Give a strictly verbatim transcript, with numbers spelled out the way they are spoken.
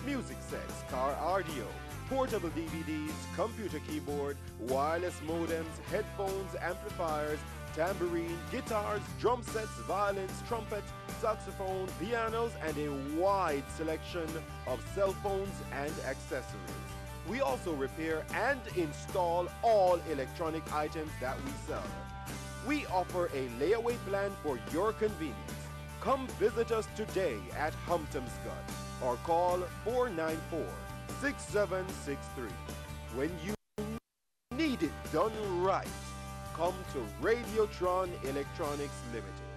music sets, car audio, portable D V Ds, computer keyboard, wireless modems, headphones, amplifiers, tambourine, guitars, drum sets, violins, trumpet, saxophone, pianos, and a wide selection of cell phones and accessories. We also repair and install all electronic items that we sell. We offer a layaway plan for your convenience. Come visit us today at Humptomscott or call four nine four, six seven six three. When you need it done right, come to Radiotron Electronics Limited.